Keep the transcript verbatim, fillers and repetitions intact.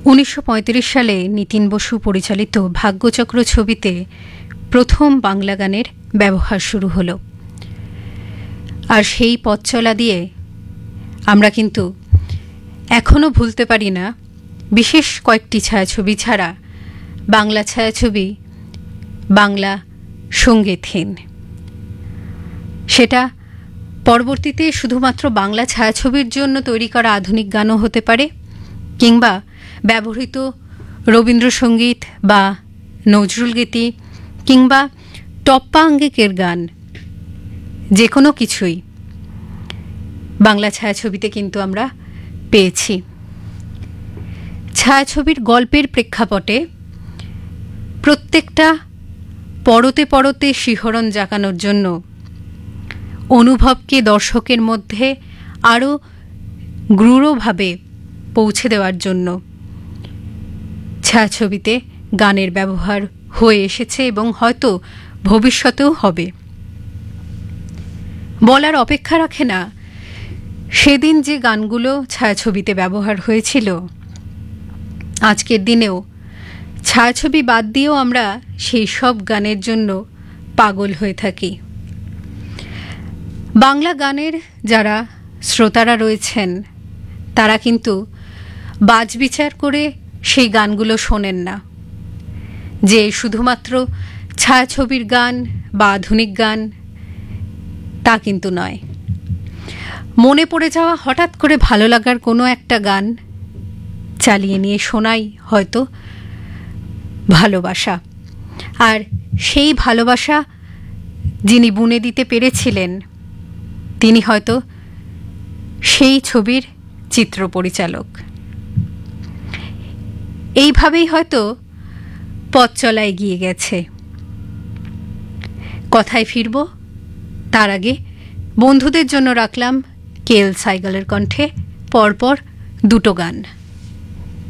উনিশশো পঁয়ত্রিশ সালে নিতিন বসু পরিচালিত ভাগ্যচক্র ছবিতে প্রথম বাংলা গানের ব্যবহার শুরু হলো। আর সেই পথ চলা দিয়ে আমরা কিন্তু এখনও ভুলতে পারি না বিশেষ কয়েকটি ছায়াছবি ছাড়া বাংলা ছায়াছবি বাংলা সঙ্গীতহীন। সেটা পরবর্তীতে শুধুমাত্র বাংলা ছায়াছবির জন্য তৈরি করা আধুনিক গানও হতে পারে, কিংবা ব্যবহৃত রবীন্দ্রসঙ্গীত বা নজরুলগীতি কিংবা টপ্পা আঙ্গিকের গান, যে কোনো কিছুই বাংলা ছায়াছবিতে কিন্তু আমরা পেয়েছি। ছায়াছবির গল্পের প্রেক্ষাপটে প্রত্যেকটা পরতে পরতে শিহরণ জাগানোর জন্য, অনুভবকে দর্শকের মধ্যে আরও গূঢ়ভাবে পৌঁছে দেওয়ার জন্য ছায়াছবিতে গানের ব্যবহার হয়ে এসেছে এবং হয়তো ভবিষ্যতেও হবে। বলার অপেক্ষা রাখে না সেদিন যে গানগুলো ছায়াছবিতে ব্যবহার হয়েছিল, আজকের দিনেও ছায়াছবি বাদ দিয়েও আমরা সেই সব গানের জন্য পাগল হয়ে থাকি। বাংলা গানের যারা শ্রোতারা রয়েছেন তারা কিন্তু বাছবিচার করে সেই গানগুলো শোনেন না, যে শুধুমাত্র ছায়াছবির গান বা আধুনিক গান তা কিন্তু নয়। মনে পড়ে যাওয়া হঠাৎ করে ভালো লাগার কোনো একটা গান চালিয়ে নিয়ে শোনাই হয়তো ভালোবাসা। আর সেই ভালোবাসা যিনি বুনে দিতে পেরেছিলেন তিনি হয়তো সেই ছবির চিত্র পরিচালক। এইভাবেই হয়তো পথ চলা এগিয়ে গেছে। কথায় ফিরব, তার আগে বন্ধুদের জন্য রাখলাম কে এল সাইগালের কণ্ঠে পরপর দুটো গান।